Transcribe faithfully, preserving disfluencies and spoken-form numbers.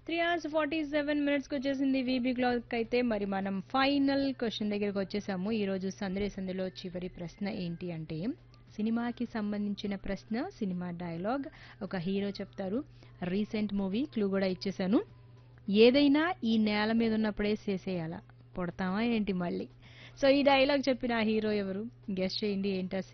Three hours forty seven మినిట్స్కి వచ్చేసింది VB clock అయితే. మరి మనం ఫైనల్ క్వశ్చన్ దగ్గరికి వచ్చేసాము. ఈరోజు సందడి సందులో చివరి ప్రశ్న ఏంటి అంటే సినిమాకి సంబంధించిన ప్రశ్న, సినిమా డైలాగ్, ఒక హీరో చెప్తారు. రీసెంట్ మూవీ క్లూ కూడా ఇచ్చేసాను. ఏదైనా ఈ నేల మీద ఉన్నప్పుడే చేసేయాలా, పుడతామా ఏంటి మళ్ళీ? సో ఈ డైలాగ్ చెప్పిన ఆ హీరో ఎవరు? గెస్ట్ చేయండి. ఏంటా